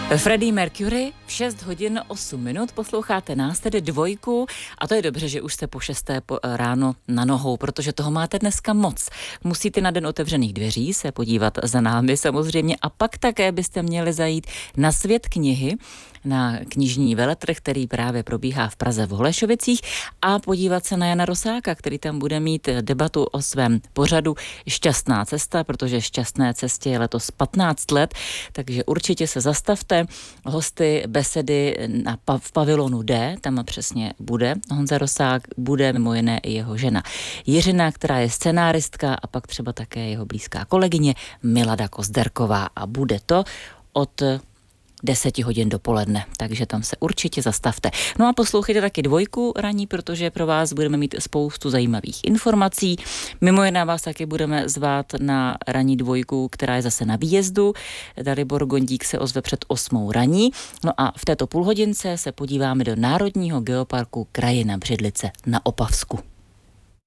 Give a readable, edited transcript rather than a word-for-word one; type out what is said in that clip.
Freddie Mercury v 6 hodin 8 minut, posloucháte nás, tedy Dvojku, a to je dobře, že už jste po 6. ráno na nohou, protože toho máte dneska moc. Musíte na den otevřených dveří se podívat za námi samozřejmě a pak také byste měli zajít na Svět knihy, na knižní veletrh, který právě probíhá v Praze v Holešovicích, a podívat se na Jana Rosáka, který tam bude mít debatu o svém pořadu Šťastná cesta, protože Šťastné cestě je letos 15 let, takže určitě se zastavte. Hosty besedy v pavilonu D, tam přesně bude Honza Rosák, bude mimo jiné i jeho žena Jiřina, která je scenáristka, a pak třeba také jeho blízká kolegyně Milada Kozderková, a bude to od 10 hodin dopoledne, takže tam se určitě zastavte. No a poslouchejte taky Dvojku ranní, protože pro vás budeme mít spoustu zajímavých informací. Mimo jiné vás taky budeme zvát na ranní Dvojku, která je zase na výjezdu. Dalibor Gondík se ozve před 8 raní. No a v této půlhodince se podíváme do Národního geoparku Krajina Břidlice na Opavsku.